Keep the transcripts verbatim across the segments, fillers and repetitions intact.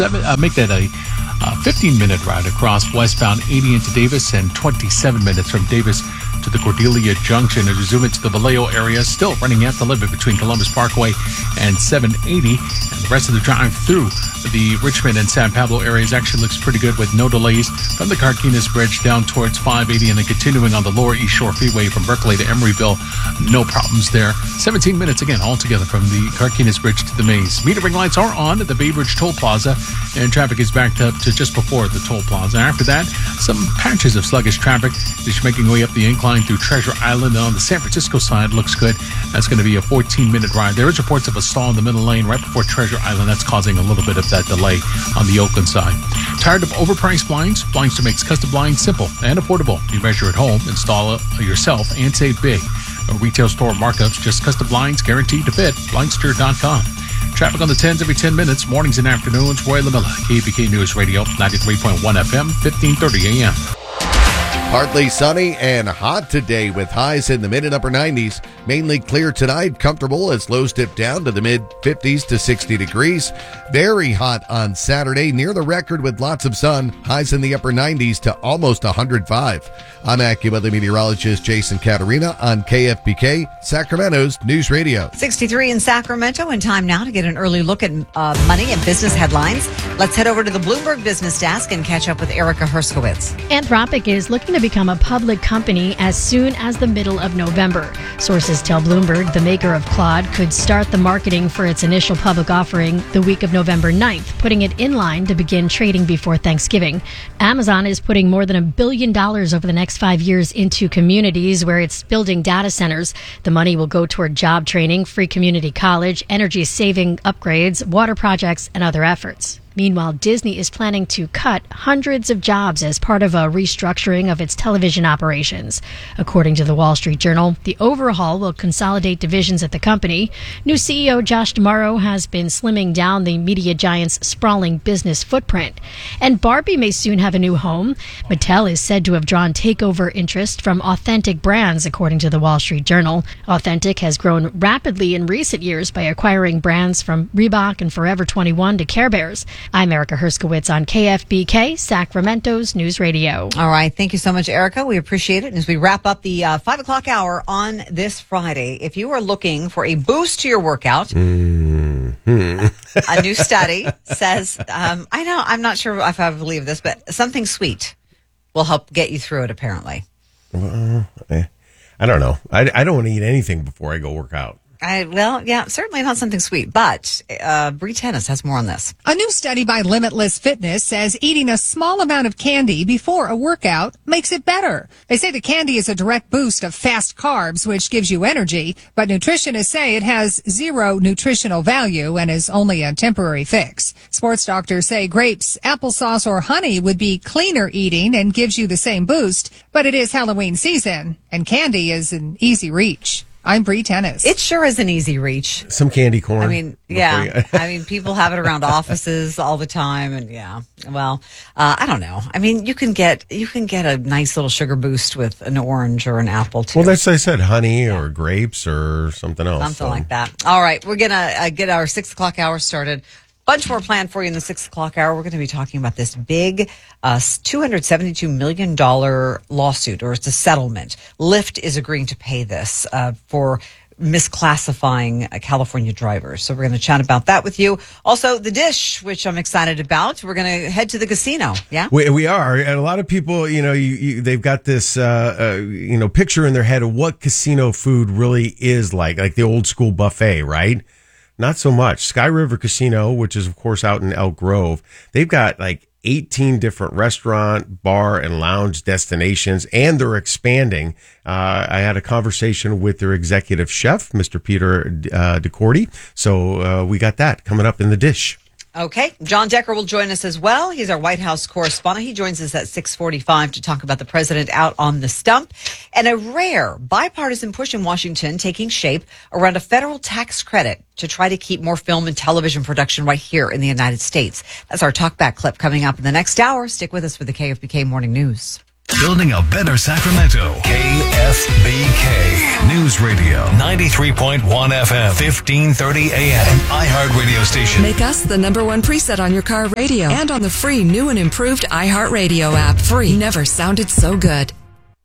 Uh, make that a fifteen-minute ride across westbound eighty into Davis and twenty-seven minutes from Davis to the Cordelia Junction. As you zoom into the Vallejo area, still running at the limit between Columbus Parkway and seven eighty. And the rest of the drive through the Richmond and San Pablo areas actually looks pretty good with no delays from the Carquinez Bridge down towards five eighty and then continuing on the lower East Shore Freeway from Berkeley to Emeryville. No problems there. seventeen minutes again altogether from the Carquinez Bridge to the Maze. Metering lights are on at the Bay Bridge Toll Plaza and traffic is backed up to just before the toll plaza. After that, some patches of sluggish traffic as you're making your way up the incline through Treasure Island. On the San Francisco side, looks good. That's going to be a fourteen-minute ride. There is reports of a stall in the middle lane right before Treasure Island. That's causing a little bit of that delay on the Oakland side. Tired of overpriced blinds? Blinds makes custom blinds simple and affordable. You measure at home, install it yourself, and save big. No retail store markups, just custom blinds guaranteed to fit. Blindster dot com. Traffic on the tens every ten minutes, mornings and afternoons. Roy LaMilla, K P K News Radio, ninety-three point one F M, fifteen thirty A M. Partly sunny and hot today with highs in the mid and upper nineties. Mainly clear tonight, comfortable as lows dip down to the mid fifties to sixty degrees. Very hot on Saturday, near the record with lots of sun. Highs in the upper nineties to almost one hundred five. I'm AccuWeather meteorologist Jason Caterina on K F B K, Sacramento's News Radio. sixty-three in Sacramento, and time now to get an early look at uh, money and business headlines. Let's head over to the Bloomberg Business Desk and catch up with Erica Herskowitz. Anthropic is looking to become a public company as soon as the middle of November. Sources tell Bloomberg the maker of Claude could start the marketing for its initial public offering the week of November ninth, putting it in line to begin trading before Thanksgiving. Amazon is putting more than a billion dollars over the next five years into communities where it's building data centers. The money will go toward job training, free community college, energy saving upgrades, water projects, and other efforts. Meanwhile, Disney is planning to cut hundreds of jobs as part of a restructuring of its television operations. According to the Wall Street Journal, the overhaul will consolidate divisions at the company. New C E O Josh D'Amaro has been slimming down the media giant's sprawling business footprint. And Barbie may soon have a new home. Mattel is said to have drawn takeover interest from Authentic Brands, according to the Wall Street Journal. Authentic has grown rapidly in recent years by acquiring brands from Reebok and Forever twenty-one to Care Bears. I'm Erica Herskowitz on K F B K, Sacramento's News Radio. All right. Thank you so much, Erica. We appreciate it. And as we wrap up the uh, five o'clock hour on this Friday, if you are looking for a boost to your workout, mm-hmm. a new study says, um, I know, I'm not sure if I believe this, but something sweet will help get you through it, apparently. Uh, I don't know. I, I don't want to eat anything before I go work out. I, well, yeah, certainly not something sweet, but uh, Bree Tennis has more on this. A new study by Limitless Fitness says eating a small amount of candy before a workout makes it better. They say the candy is a direct boost of fast carbs, which gives you energy, but nutritionists say it has zero nutritional value and is only a temporary fix. Sports doctors say grapes, applesauce, or honey would be cleaner eating and gives you the same boost, but it is Halloween season, and candy is an easy reach. I'm Bree Tennis. It sure is an easy reach. Some candy corn. I mean, yeah. I mean, people have it around offices all the time, and yeah. Well, uh, I don't know. I mean, you can get you can get a nice little sugar boost with an orange or an apple too. Well, that's what I said, honey or grapes or something else. Something so. like that. All right, we're gonna uh, get our six o'clock hour started. Bunch more planned for you in the six o'clock hour. We're going to be talking about this big uh, two hundred seventy-two million dollars lawsuit, or it's a settlement. Lyft is agreeing to pay this uh, for misclassifying uh, California drivers. So we're going to chat about that with you. Also, the Dish, which I'm excited about. We're going to head to the casino. Yeah, we, we are. And a lot of people, you know, you, you, they've got this, uh, uh, you know, picture in their head of what casino food really is like, like the old school buffet, right? Not so much. Sky River Casino, which is, of course, out in Elk Grove, they've got like eighteen different restaurant, bar, and lounge destinations, and they're expanding. Uh, I had a conversation with their executive chef, Mister Peter uh, DeCordy. So uh, we got that coming up in the Dish. Okay. John Decker will join us as well. He's our White House correspondent. He joins us at six forty-five to talk about the president out on the stump and a rare bipartisan push in Washington taking shape around a federal tax credit to try to keep more film and television production right here in the United States. That's our talkback clip coming up in the next hour. Stick with us for the K F B K Morning News. Building a better Sacramento. K S B K. News Radio. ninety-three point one F M. fifteen thirty A M. An iHeart radio station. Make us the number one preset on your car radio and on the free new and improved iHeartRadio app. Free. Never sounded so good.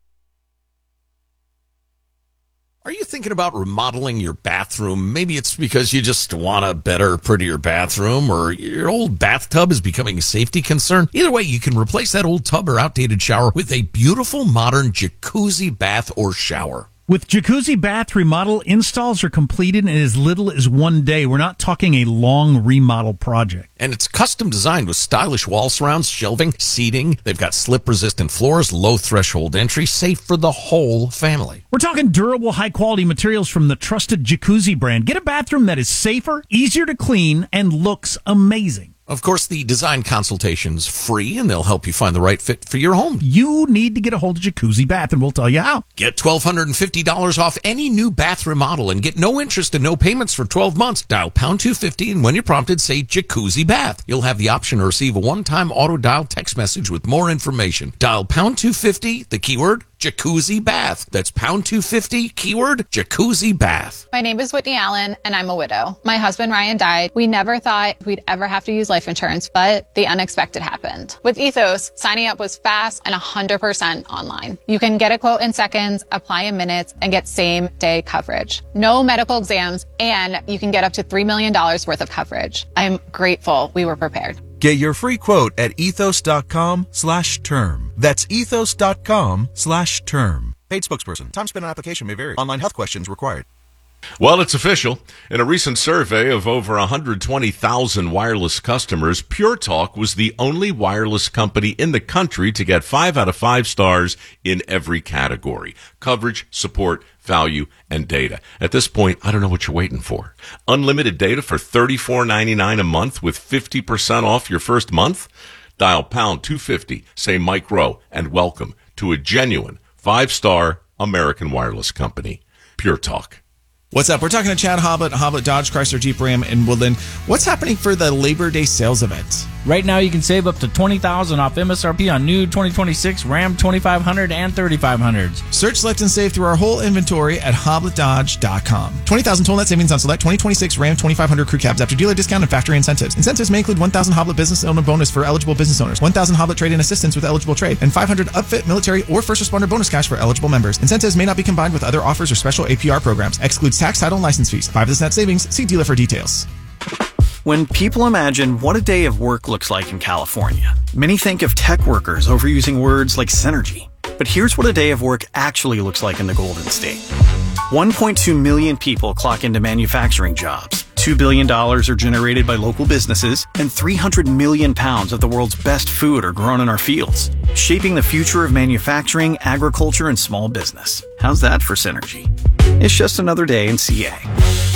Are you thinking about remodeling your bathroom? Maybe it's because you just want a better, prettier bathroom, or your old bathtub is becoming a safety concern. Either way, you can replace that old tub or outdated shower with a beautiful modern jacuzzi bath or shower. With Jacuzzi Bath Remodel, installs are completed in as little as one day. We're not talking a long remodel project. And it's custom designed with stylish wall surrounds, shelving, seating. They've got slip-resistant floors, low-threshold entry, safe for the whole family. We're talking durable, high-quality materials from the trusted Jacuzzi brand. Get a bathroom that is safer, easier to clean, and looks amazing. Of course, the design consultation's free, and they'll help you find the right fit for your home. You need to get a hold of Jacuzzi Bath, and we'll tell you how. Get one thousand two hundred fifty dollars off any new bath remodel and get no interest and no payments for twelve months. Dial pound two fifty, and when you're prompted, say Jacuzzi Bath. You'll have the option to receive a one-time auto-dial text message with more information. Dial pound two fifty, the keyword Jacuzzi Bath. That's pound two fifty, keyword Jacuzzi Bath. My name is Whitney Allen, and I'm a widow. My husband Ryan died. We never thought we'd ever have to use life insurance, but the unexpected happened. With Ethos, signing up was fast and one hundred percent online. You can get a quote in seconds, apply in minutes, and get same-day coverage. No medical exams, and you can get up to three million dollars worth of coverage. I'm grateful we were prepared. Get your free quote at ethos.com slash term. That's ethos.com slash term. Paid spokesperson. Time spent on application may vary. Online health questions required. Well, it's official. In a recent survey of over one hundred twenty thousand wireless customers, Pure Talk was the only wireless company in the country to get five out of five stars in every category: coverage, support, value, and data. At this point, I don't know what you're waiting for. Unlimited data for thirty-four ninety-nine a month with fifty percent off your first month? Dial pound two fifty, say Mike Rowe, and welcome to a genuine five-star American wireless company, Pure Talk. What's up? We're talking to Chad Hoblet, Hoblet Dodge, Chrysler, Jeep, Ram, and Woodland. What's happening for the Labor Day sales event? Right now, you can save up to twenty thousand dollars off M S R P on new twenty twenty-six Ram twenty-five hundred and thirty-five hundreds. Search, select, and save through our whole inventory at hoblet dodge dot com. twenty thousand total net savings on select twenty twenty-six Ram twenty-five hundred crew cabs after dealer discount and factory incentives. Incentives may include one thousand Hoblet business owner bonus for eligible business owners, one thousand Hoblet trade-in assistance with eligible trade, and five hundred upfit, military, or first responder bonus cash for eligible members. Incentives may not be combined with other offers or special A P R programs. Excludes tax, title, and license fees. five percent savings. See dealer for details. When people imagine what a day of work looks like in California, many think of tech workers overusing words like synergy. But here's what a day of work actually looks like in the Golden State. one point two million people clock into manufacturing jobs. two billion dollars are generated by local businesses, and three hundred million pounds of the world's best food are grown in our fields, shaping the future of manufacturing, agriculture, and small business. How's that for synergy? It's just another day in C A.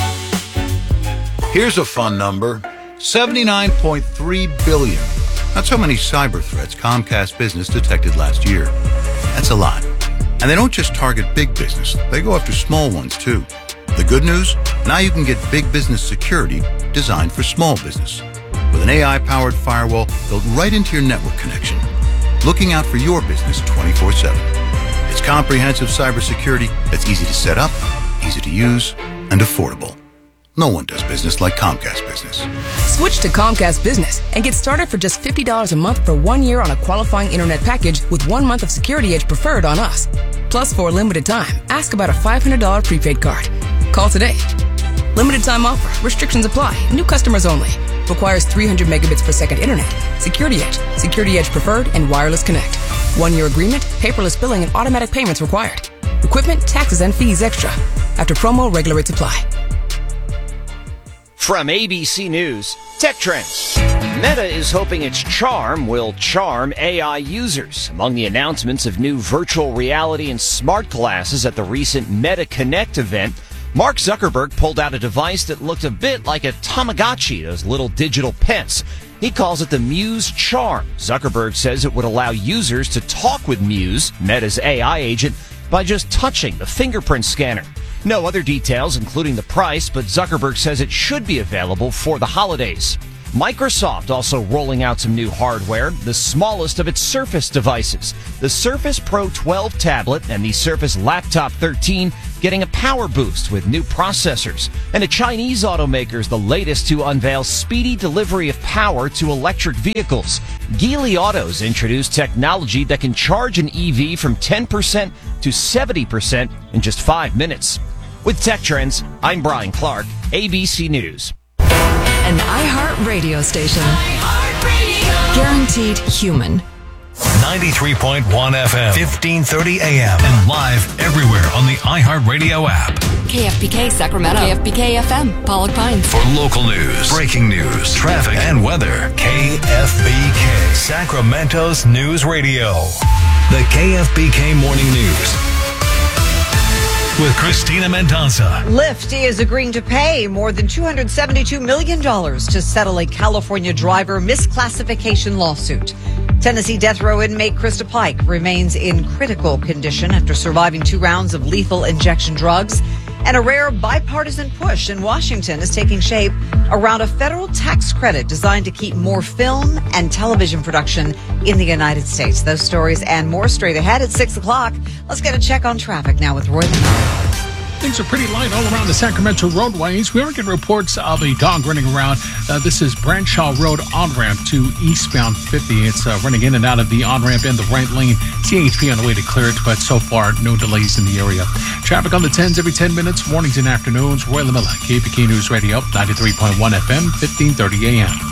Here's a fun number, seventy-nine point three billion. That's how many cyber threats Comcast Business detected last year. That's a lot. And they don't just target big business, they go after small ones too. The good news? Now you can get big business security designed for small business. With an A I-powered firewall built right into your network connection, looking out for your business twenty-four seven. It's comprehensive cybersecurity that's easy to set up, easy to use, and affordable. No one does business like Comcast Business. Switch to Comcast Business and get started for just fifty dollars a month for one year on a qualifying internet package with one month of Security Edge Preferred on us. Plus, for a limited time, ask about a five hundred dollars prepaid card. Call today. Limited time offer. Restrictions apply. New customers only. Requires three hundred megabits per second internet. Security Edge, Security Edge Preferred, and Wireless Connect. One-year agreement, paperless billing, and automatic payments required. Equipment, taxes, and fees extra. After promo, regular rates apply. From A B C News, Tech Trends. Meta is hoping its charm will charm A I users. Among the announcements of new virtual reality and smart glasses at the recent Meta Connect event, Mark Zuckerberg pulled out a device that looked a bit like a Tamagotchi, those little digital pets. He calls it the Muse Charm. Zuckerberg says it would allow users to talk with Muse, Meta's A I agent, by just touching the fingerprint scanner. No other details, including the price, but Zuckerberg says it should be available for the holidays. Microsoft also rolling out some new hardware, the smallest of its Surface devices. The Surface Pro twelve tablet and the Surface Laptop thirteen getting a power boost with new processors. And a Chinese automaker is the latest to unveil speedy delivery of power to electric vehicles. Geely Autos introduced technology that can charge an E V from ten percent to seventy percent in just five minutes. With Tech Trends, I'm Brian Clark, A B C News. An iHeart radio station. iHeart Guaranteed human. ninety-three point one F M, fifteen thirty A M, and live everywhere on the iHeartRadio app. K F B K Sacramento. K F B K F M, Pollock Pines. For local news, breaking news, traffic, and weather, K F B K, Sacramento's news radio. The K F B K Morning News with Christina Mendoza. Lyft is agreeing to pay more than two hundred seventy-two million dollars to settle a California driver misclassification lawsuit. Tennessee death row inmate Krista Pike remains in critical condition after surviving two rounds of lethal injection drugs. And a rare bipartisan push in Washington is taking shape around a federal tax credit designed to keep more film and television production in the United States. Those stories and more straight ahead at six o'clock. Let's get a check on traffic now with Roy Lemon. Things are pretty light all around the Sacramento roadways. We are getting reports of a dog running around. Uh, this is Branshaw Road on-ramp to eastbound fifty. It's uh, running in and out of the on-ramp in the right lane. C H P on the way to clear it, but so far, no delays in the area. Traffic on the tens every ten minutes, mornings and afternoons. Roy Lamilla, K F B K News Radio, ninety-three point one F M, fifteen thirty A M.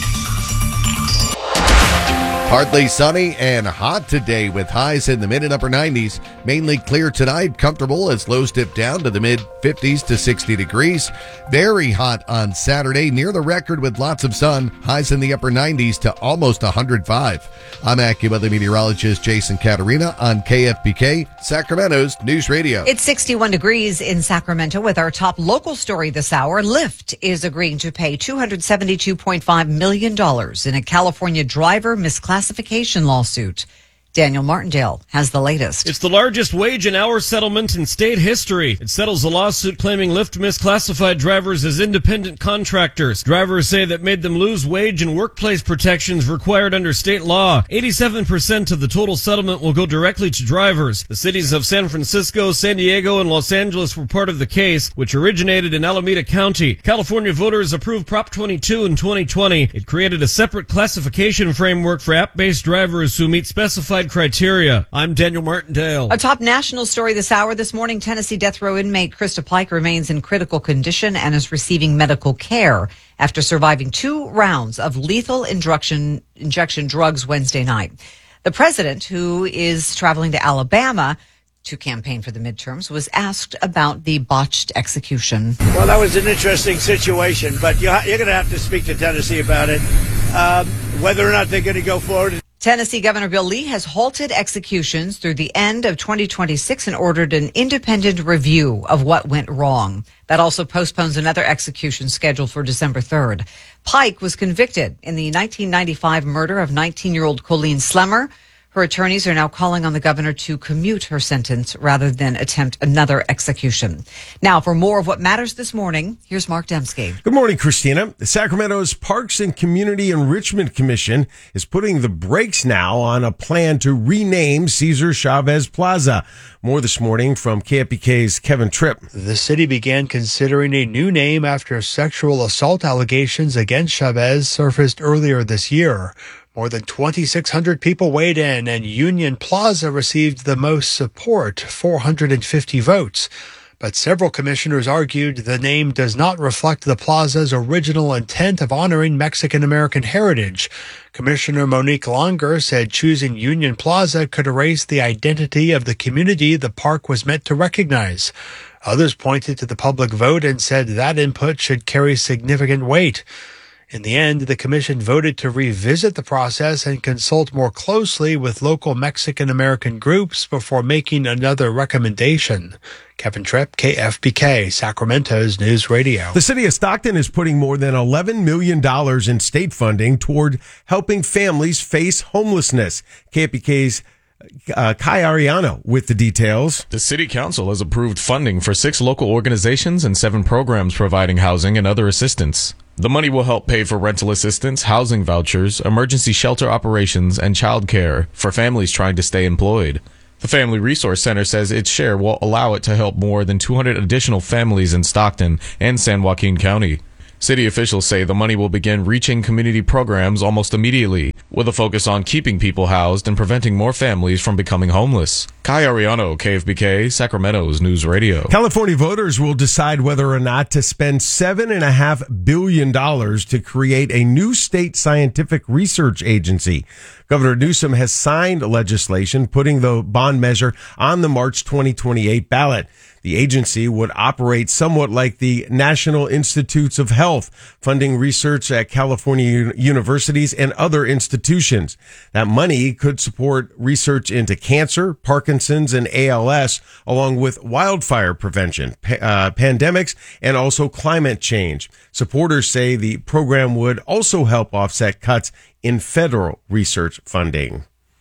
Partly sunny and hot today with highs in the mid and upper nineties. Mainly clear tonight, comfortable as lows dip down to the mid fifties to sixty degrees. Very hot on Saturday, near the record with lots of sun. Highs in the upper nineties to almost one hundred five. I'm AccuWeather meteorologist Jason Caterina on K F B K, Sacramento's News Radio. It's sixty-one degrees in Sacramento with our top local story this hour. Lyft is agreeing to pay two hundred seventy-two point five million dollars in a California driver misclassification Classification lawsuit. Daniel Martindale has the latest. It's the largest wage and hour settlement in state history. It settles a lawsuit claiming Lyft misclassified drivers as independent contractors. Drivers say that made them lose wage and workplace protections required under state law. eighty-seven percent of the total settlement will go directly to drivers. The cities of San Francisco, San Diego, and Los Angeles were part of the case, which originated in Alameda County. California voters approved Prop twenty-two in twenty twenty. It created a separate classification framework for app-based drivers who meet specified criteria. I'm Daniel Martindale. A top national story this hour. This morning, Tennessee death row inmate Krista Pike remains in critical condition and is receiving medical care after surviving two rounds of lethal injection, injection drugs Wednesday night. The president, who is traveling to Alabama to campaign for the midterms, was asked about the botched execution. Well, that was an interesting situation, but you're, you're going to have to speak to Tennessee about it, um, whether or not they're going to go forward. Tennessee Governor Bill Lee has halted executions through the end of twenty twenty-six and ordered an independent review of what went wrong. That also postpones another execution scheduled for December third. Pike was convicted in the nineteen ninety-five murder of nineteen-year-old Colleen Slemmer. Her attorneys are now calling on the governor to commute her sentence rather than attempt another execution. Now, for more of what matters this morning, here's Mark Dembski. Good morning, Christina. The Sacramento's Parks and Community Enrichment Commission is putting the brakes now on a plan to rename Cesar Chavez Plaza. More this morning from K F B K's Kevin Tripp. The city began considering a new name after sexual assault allegations against Chavez surfaced earlier this year. More than twenty-six hundred people weighed in, and Union Plaza received the most support, four hundred fifty votes. But several commissioners argued the name does not reflect the plaza's original intent of honoring Mexican-American heritage. Commissioner Monique Longer said choosing Union Plaza could erase the identity of the community the park was meant to recognize. Others pointed to the public vote and said that input should carry significant weight. In the end, the commission voted to revisit the process and consult more closely with local Mexican-American groups before making another recommendation. Kevin Tripp, K F B K, Sacramento's News Radio. The city of Stockton is putting more than eleven million dollars in state funding toward helping families face homelessness. K F B K's Uh, Kai Ariano with the details. The City Council has approved funding for six local organizations and seven programs providing housing and other assistance. The money will help pay for rental assistance, housing vouchers, emergency shelter operations, and child care for families trying to stay employed. The Family Resource Center says its share will allow it to help more than two hundred additional families in Stockton and San Joaquin County. City officials say the money will begin reaching community programs almost immediately, with a focus on keeping people housed and preventing more families from becoming homeless. Kai Ariano, K F B K, Sacramento's News Radio. California voters will decide whether or not to spend seven point five billion dollars to create a new state scientific research agency. Governor Newsom has signed legislation putting the bond measure on the March twenty twenty-eight ballot. The agency would operate somewhat like the National Institutes of Health, funding research at California universities and other institutions. That money could support research into cancer, Parkinson's, and A L S, along with wildfire prevention, uh, pandemics, and also climate change. Supporters say the program would also help offset cuts in federal research funding.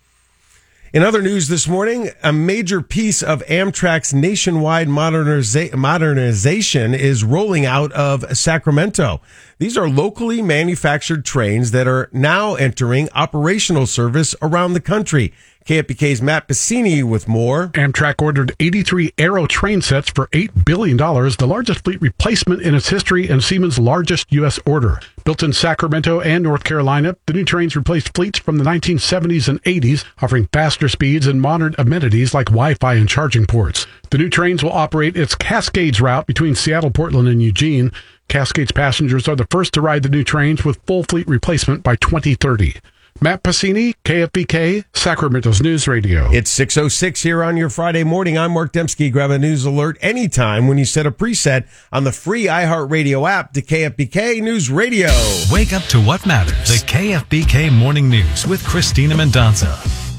In other news this morning, a major piece of Amtrak's nationwide moderniza- modernization is rolling out of Sacramento. These are locally manufactured trains that are now entering operational service around the country. K F B K's Matt Bassini with more. Amtrak ordered eighty-three Aero train sets for eight billion dollars, the largest fleet replacement in its history and Siemens' largest U S order. Built in Sacramento and North Carolina, the new trains replaced fleets from the nineteen seventies and eighties, offering faster speeds and modern amenities like Wi-Fi and charging ports. The new trains will operate its Cascades route between Seattle, Portland, and Eugene. Cascades passengers are the first to ride the new trains with full fleet replacement by twenty thirty. Matt Passini, K F B K, Sacramento's News Radio. It's six oh six here on your Friday morning. I'm Mark Dembski. Grab a news alert anytime when you set a preset on the free iHeartRadio app to K F B K News Radio. Wake up to what matters. The K F B K Morning News with Christina Mendonca.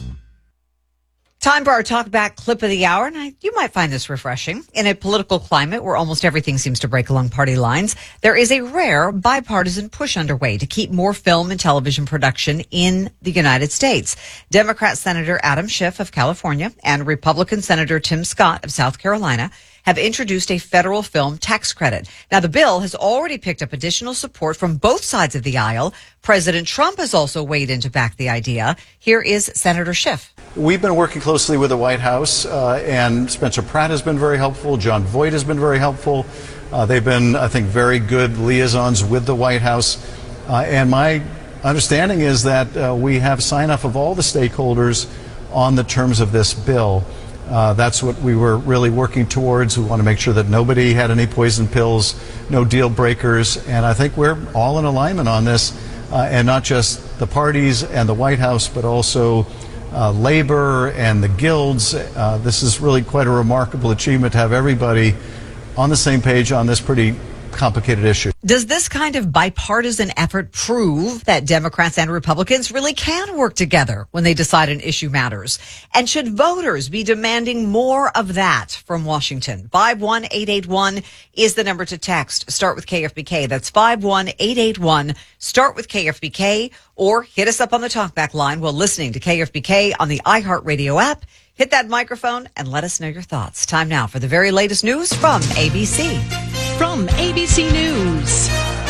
Time for our talk back clip of the hour, and I, you might find this refreshing. In a political climate where almost everything seems to break along party lines, there is a rare bipartisan push underway to keep more film and television production in the United States. Democrat Senator Adam Schiff of California and Republican Senator Tim Scott of South Carolina have introduced a federal film tax credit. Now, the bill has already picked up additional support from both sides of the aisle. President Trump has also weighed in to back the idea. Here is Senator Schiff. We've been working closely with the White House, uh, and Spencer Pratt has been very helpful. John Voight has been very helpful. Uh, they've been, I think, very good liaisons with the White House. Uh, and my understanding is that uh, we have sign-off of all the stakeholders on the terms of this bill. Uh, that's what we were really working towards. We want to make sure that nobody had any poison pills, no deal breakers, and I think we're all in alignment on this, uh, and not just the parties and the White House, but also uh, labor and the guilds. Uh, this is really quite a remarkable achievement to have everybody on the same page on this pretty complicated issue. Does this kind of bipartisan effort prove that Democrats and Republicans really can work together when they decide an issue matters? And should voters be demanding more of that from Washington? five one eight eight one is the number to text. Start with K F B K. That's five one eight eight one. Start with K F B K, or hit us up on the talkback line while listening to K F B K on the iHeartRadio app. Hit that microphone and let us know your thoughts. Time now for the very latest news from A B C. From A B C News,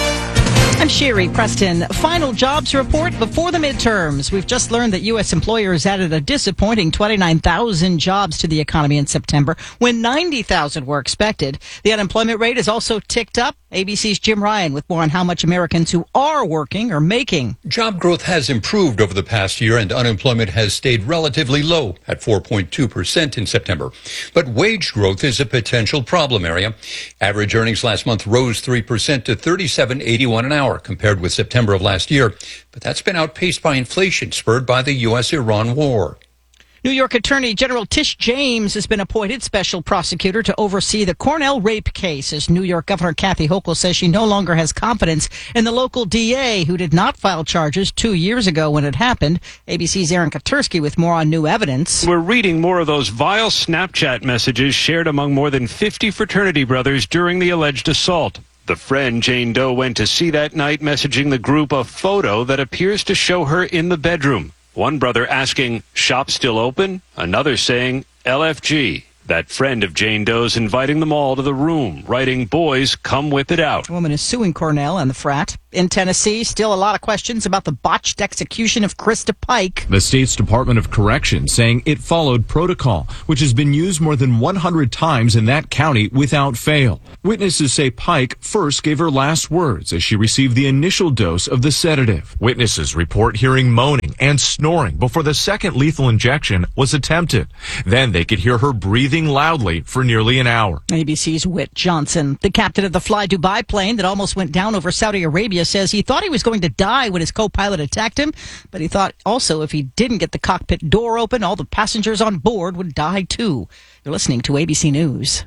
I'm Sherry Preston. Final jobs report before the midterms. We've just learned that U S employers added a disappointing twenty-nine thousand jobs to the economy in September, when ninety thousand were expected. The unemployment rate has also ticked up. A B C's Jim Ryan with more on how much Americans who are working are making. Job growth has improved over the past year, and unemployment has stayed relatively low at four point two percent in September. But wage growth is a potential problem area. Average earnings last month rose three percent to thirty-seven eighty-one an hour compared with September of last year. But that's been outpaced by inflation spurred by the U S Iran war. New York Attorney General Tish James has been appointed special prosecutor to oversee the Cornell rape case, as New York Governor Kathy Hochul says she no longer has confidence in the local D A, who did not file charges two years ago when it happened. A B C's Aaron Katursky with more on new evidence. We're reading more of those vile Snapchat messages shared among more than fifty fraternity brothers during the alleged assault. The friend Jane Doe went to see that night messaging the group a photo that appears to show her in the bedroom. One brother asking, "Shop still open?" Another saying, "L F G." That friend of Jane Doe's inviting them all to the room, writing, "Boys, come whip it out." A woman is suing Cornell and the frat. In Tennessee, still a lot of questions about the botched execution of Krista Pike. The state's Department of Corrections saying it followed protocol, which has been used more than one hundred times in that county without fail. Witnesses say Pike first gave her last words as she received the initial dose of the sedative. Witnesses report hearing moaning and snoring before the second lethal injection was attempted. Then they could hear her breathing loudly for nearly an hour. A B C's Whit Johnson, the captain of the Fly Dubai plane that almost went down over Saudi Arabia, says he thought he was going to die when his co-pilot attacked him, but he thought also if he didn't get the cockpit door open, all the passengers on board would die too. You're listening to A B C News.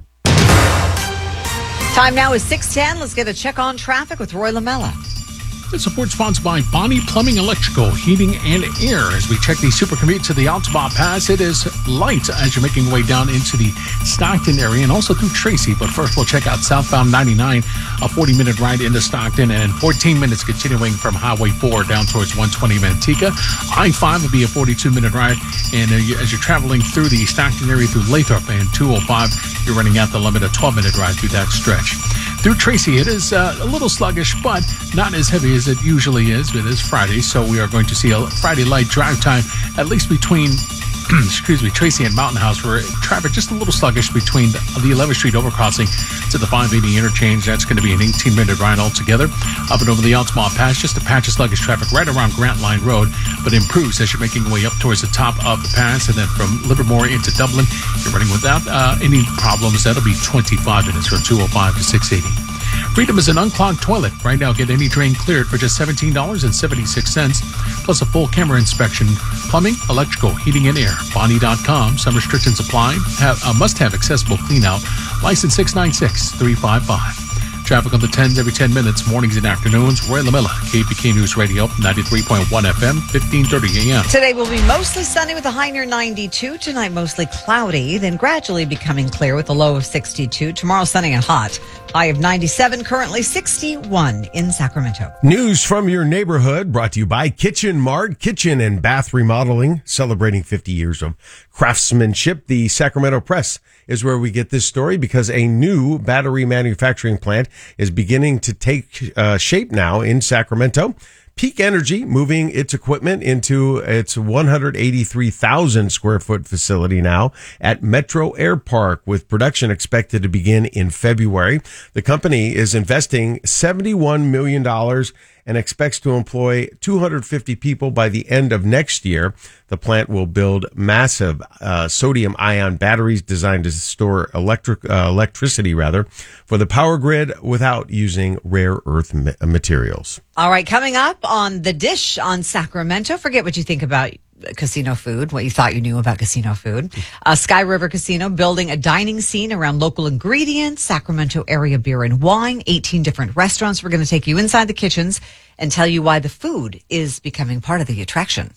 Time now is six ten. Let's get a check on traffic with Roy Lamella. The support sponsored by Bonnie Plumbing, Electrical, Heating, and Air. As we check the super commute to the Altamont Pass, it is light as you're making your way down into the Stockton area and also through Tracy. But first, we'll check out southbound ninety-nine, a forty-minute ride into Stockton, and fourteen minutes continuing from Highway four down towards one twenty Manteca. I five will be a forty-two minute ride, and uh, you, as you're traveling through the Stockton area through Lathrop and two oh five, you're running out the limit, a twelve minute ride through that stretch. Through Tracy, it is uh, a little sluggish, but not as heavy as it usually is. It is Friday, so we are going to see a Friday light drive time, at least between, excuse me, Tracy and Mountain House, where traffic just a little sluggish between the, the eleventh Street overcrossing to the five eighty interchange. That's going to be an eighteen minute ride altogether. Up and over the Altamont Pass, just a patch of sluggish traffic right around Grant Line Road, but improves as you're making your way up towards the top of the pass. And then from Livermore into Dublin, you're running without uh, any problems. That'll be twenty-five minutes from two oh five to six eighty. Freedom is an unclogged toilet. Right now, get any drain cleared for just seventeen dollars and seventy-six cents, plus a full camera inspection. Plumbing, electrical, heating, and air. Bonnie dot com. Some restrictions apply. Have, uh, must have accessible clean out. License six nine six three five five. Traffic on the tens every ten minutes, mornings and afternoons. Roy Lamella, K P K News Radio, ninety-three point one F M, fifteen thirty A M. Today will be mostly sunny with a high near ninety-two. Tonight, mostly cloudy, then gradually becoming clear with a low of sixty-two. Tomorrow, sunny and hot. High of ninety-seven, currently sixty-one in Sacramento. News from your neighborhood brought to you by Kitchen Mart, kitchen and bath remodeling, celebrating fifty years of craftsmanship. The Sacramento Press is where we get this story because a new battery manufacturing plant is beginning to take uh, shape now in Sacramento. Peak Energy moving its equipment into its one hundred eighty-three thousand square foot facility now at Metro Air Park, with production expected to begin in February. The company is investing seventy-one million dollars and expects to employ two hundred fifty people by the end of next year. The plant will build massive uh, sodium ion batteries designed to store electric uh, electricity rather for the power grid without using rare earth ma- materials. All right, coming up on The Dish on Sacramento. Forget what you think about casino food, what you thought you knew about casino food. Uh, Sky River Casino building a dining scene around local ingredients, Sacramento area beer and wine, eighteen different restaurants. We're going to take you inside the kitchens and tell you why the food is becoming part of the attraction.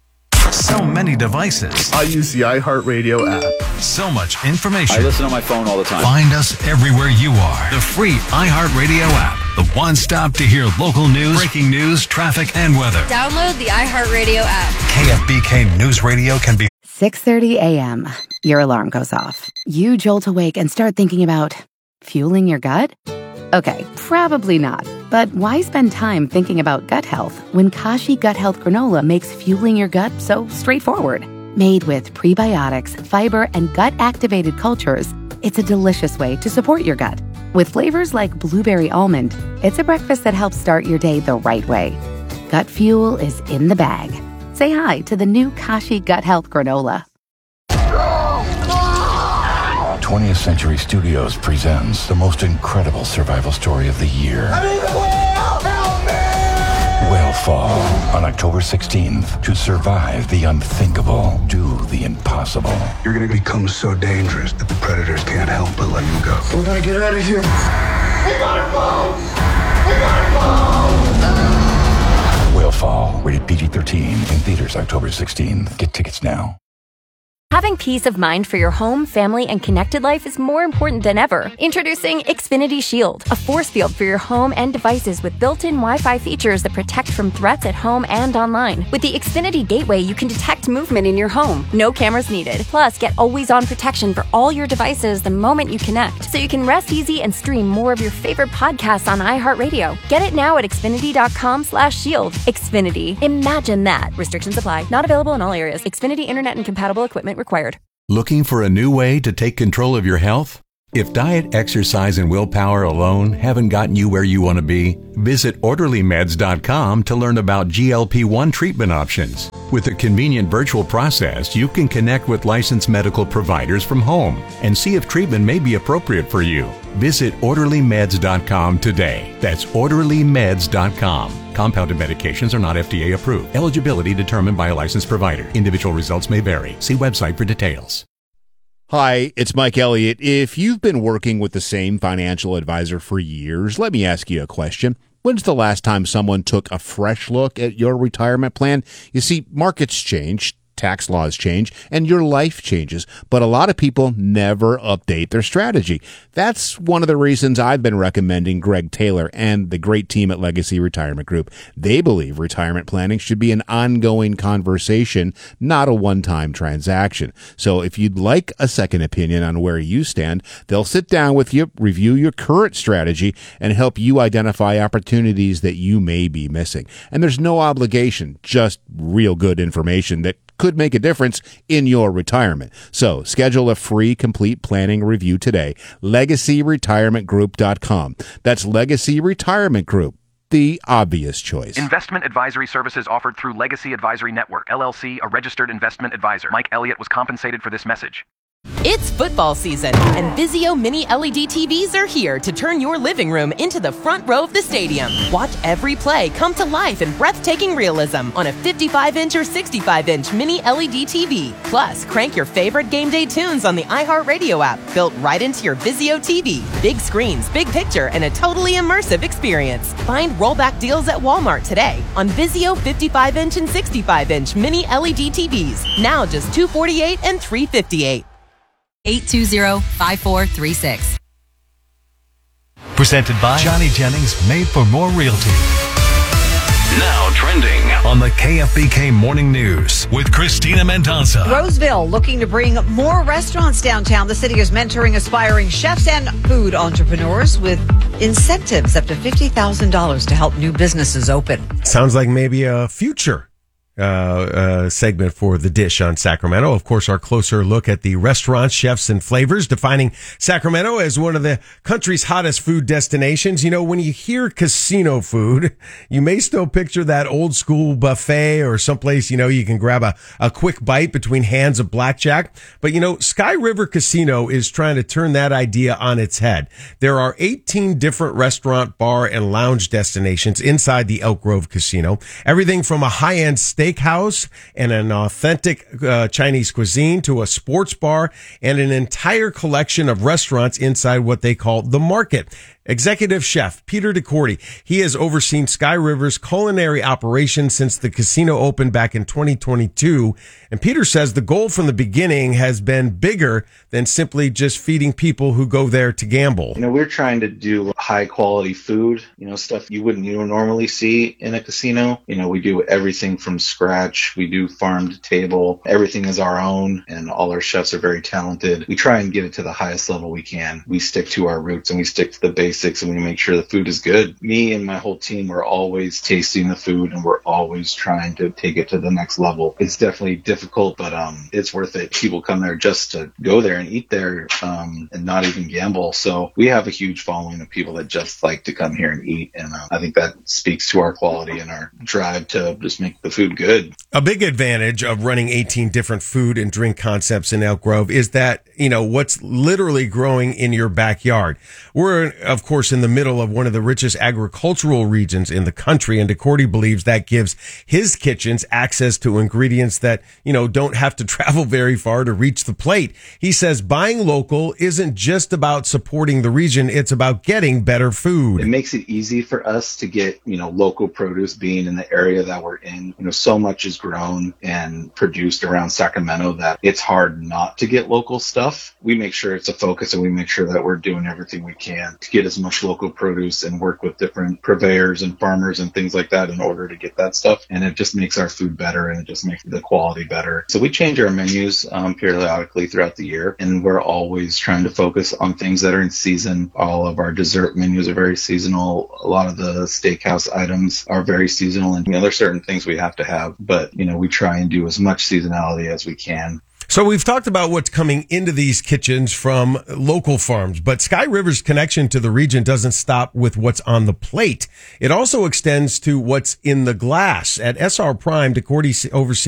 So many devices. I use the iHeartRadio app. So much information. I listen on my phone all the time. Find us everywhere you are. The free iHeartRadio app. The one stop to hear local news, breaking news, traffic, and weather. Download the iHeartRadio app. K F B K News Radio can be six thirty a.m. Your alarm goes off. You jolt awake and start thinking about fueling your gut? Okay, probably not. But why spend time thinking about gut health when Kashi Gut Health Granola makes fueling your gut so straightforward? Made with prebiotics, fiber, and gut-activated cultures, it's a delicious way to support your gut. With flavors like blueberry almond, it's a breakfast that helps start your day the right way. Gut fuel is in the bag. Say hi to the new Kashi Gut Health Granola. twentieth Century Studios presents the most incredible survival story of the year. I need the whale! Help me! Whale Fall on October sixteenth. To survive the unthinkable, do the impossible. You're going to become so dangerous that the predators can't help but let you go. We're going to get out of here. We gotta go! We gotta go! Whale Fall, rated P G thirteen, in theaters October sixteenth. Get tickets now. Having peace of mind for your home, family, and connected life is more important than ever. Introducing Xfinity Shield, a force field for your home and devices with built-in Wi-Fi features that protect from threats at home and online. With the Xfinity Gateway, you can detect movement in your home. No cameras needed. Plus, get always-on protection for all your devices the moment you connect, so you can rest easy and stream more of your favorite podcasts on iHeartRadio. Get it now at Xfinity.com slash shield. Xfinity. Imagine that. Restrictions apply. Not available in all areas. Xfinity Internet and compatible equipment required. Looking for a new way to take control of your health? If diet, exercise, and willpower alone haven't gotten you where you want to be, visit orderly meds dot com to learn about G L P one treatment options. With a convenient virtual process, you can connect with licensed medical providers from home and see if treatment may be appropriate for you. Visit orderly meds dot com today. That's orderly meds dot com. Compounded medications are not F D A approved. Eligibility determined by a licensed provider. Individual results may vary. See website for details. Hi, it's Mike Elliott. If you've been working with the same financial advisor for years, let me ask you a question. When's the last time someone took a fresh look at your retirement plan? You see, markets change, tax laws change, and your life changes, but a lot of people never update their strategy. That's one of the reasons I've been recommending Greg Taylor and the great team at Legacy Retirement Group. They believe retirement planning should be an ongoing conversation, not a one-time transaction. So if you'd like a second opinion on where you stand, they'll sit down with you, review your current strategy, and help you identify opportunities that you may be missing. And there's no obligation, just real good information that could make a difference in your retirement. So schedule a free complete planning review today. legacy retirement group dot com. That's Legacy Retirement Group, the obvious choice. Investment advisory services offered through Legacy Advisory Network, L L C, a registered investment advisor. Mike Elliott was compensated for this message. It's football season, and Vizio Mini L E D T Vs are here to turn your living room into the front row of the stadium. Watch every play come to life in breathtaking realism on a fifty-five inch or sixty-five inch Mini L E D T V. Plus, crank your favorite game day tunes on the iHeartRadio app, built right into your Vizio T V. Big screens, big picture, and a totally immersive experience. Find rollback deals at Walmart today on Vizio fifty-five inch and sixty-five inch Mini L E D T Vs. Now just two hundred forty-eight dollars and three hundred fifty-eight dollars. eight two zero, five four three six. Presented by Johnny Jennings, Made for More Realty. Now trending on the K F B K Morning News with Christina Mendoza. Roseville looking to bring more restaurants downtown. The city is mentoring aspiring chefs and food entrepreneurs with incentives up to fifty thousand dollars to help new businesses open. Sounds like maybe a future Uh, uh, segment for The Dish on Sacramento. Of course, our closer look at the restaurants, chefs, and flavors defining Sacramento as one of the country's hottest food destinations. You know, when you hear casino food, you may still picture that old school buffet or someplace, you know, you can grab a, a quick bite between hands of blackjack. But, you know, Sky River Casino is trying to turn that idea on its head. There are eighteen different restaurant, bar, and lounge destinations inside the Elk Grove Casino. Everything from a high-end steak steakhouse and an authentic uh, Chinese cuisine to a sports bar and an entire collection of restaurants inside what they call the market. Executive Chef Peter DeCourty, he has overseen Sky River's culinary operations since the casino opened back in twenty twenty-two. And Peter says the goal from the beginning has been bigger than simply just feeding people who go there to gamble. You know, we're trying to do high quality food, you know, stuff you wouldn't you know, normally see in a casino. You know, we do everything from scratch. We do farm to table. Everything is our own, and all our chefs are very talented. We try and get it to the highest level we can. We stick to our roots and we stick to the basics, and we make sure the food is good. Me and my whole team, we're always tasting the food and we're always trying to take it to the next level. It's definitely difficult, but um, it's worth it. People come there just to go there and eat there um, and not even gamble. So we have a huge following of people that just like to come here and eat. And uh, I think that speaks to our quality and our drive to just make the food good. A big advantage of running eighteen different food and drink concepts in Elk Grove is that, you know, what's literally growing in your backyard. We're, of course, course, in the middle of one of the richest agricultural regions in the country. And DeCourty believes that gives his kitchens access to ingredients that, you know, don't have to travel very far to reach the plate. He says buying local isn't just about supporting the region. It's about getting better food. It makes it easy for us to get, you know, local produce being in the area that we're in. You know, so much is grown and produced around Sacramento that it's hard not to get local stuff. We make sure it's a focus, and we make sure that we're doing everything we can to get as much local produce and work with different purveyors and farmers and things like that in order to get that stuff. And it just makes our food better, and it just makes the quality better. So we change our menus um, periodically throughout the year, and we're always trying to focus on things that are in season. All of our dessert menus are very seasonal. A lot of the steakhouse items are very seasonal, and you know, there's certain things we have to have, but you know, we try and do as much seasonality as we can. So we've talked about what's coming into these kitchens from local farms, but Sky River's connection to the region doesn't stop with what's on the plate. It also extends to what's in the glass. At S R Prime, DeCourty oversees